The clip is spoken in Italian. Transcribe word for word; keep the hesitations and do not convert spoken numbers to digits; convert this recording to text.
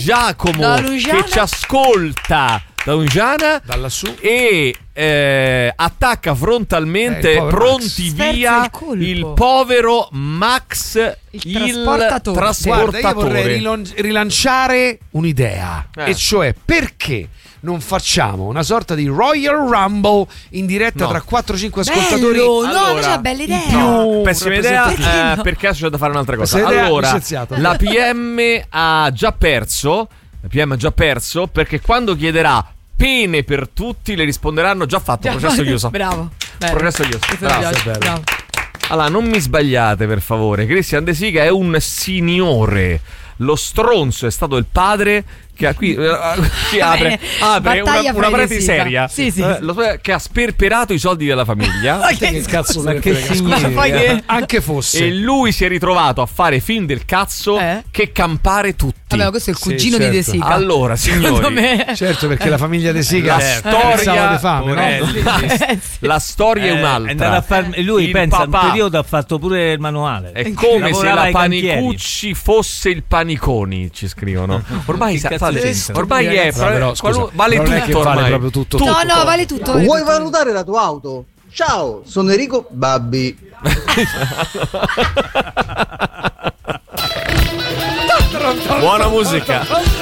Giacomo Da Luciana. che ci ascolta da Luciana, da lassù, e eh, attacca frontalmente, Eh, il povero pronti Max. via, Sferza il colpo. il povero Max, Il il trasportatore. trasportatore. Guarda, io vorrei rilon- rilanciare un'idea, Eh. e cioè perché non facciamo una sorta di Royal Rumble in diretta No. tra quattro cinque ascoltatori? Bello, no, Allora, invece è una bella idea. No, pessima idea, rappresentativi. eh, Perché no? perché adesso c'è da fare un'altra cosa. Questa idea Allora, licenziata. la P M ha già perso. La P M ha già perso perché quando chiederà pene per tutti le risponderanno già fatto, processo chiuso. Bravo. Bello. Processo chiuso. Questo mi Bravo, piace, bello. bravo. Allora, non mi sbagliate per favore. Christian De Sica è un signore. Lo stronzo è stato il padre che ha qui eh, qui apre, apre una, Battaglia una fra i parete De Sica. seria. Sì, sì. Eh, lo- che ha sperperato i soldi della famiglia. Ma Che cazzo Ma se ne che frega? significa? Scusa, Poi che- anche fosse E lui si è ritrovato a fare film del cazzo Eh? che campare tutti. Vabbè, questo è il Sì, cugino certo. di De Sica. Allora, signori, Secondo me. certo, perché la famiglia De Sica La pensava storia- di fame, no? Porelli. Eh, sì. la storia è Eh, un'altra. è andato a far- lui Il pensa, papà un periodo ha fatto pure il manuale. è come se Lavorava la ai cantieri. Panicucci fosse il Paniconi, ci scrivono. Ormai, Che sa- cazzo fate- c'entra? ormai è No, però, scusa, qualu- vale non è tutto che vale ormai. proprio tutto. No, no, vale tutto. Vale Vuoi tutto. valutare la tua auto? Ciao, sono Enrico Babbi. Buona musica.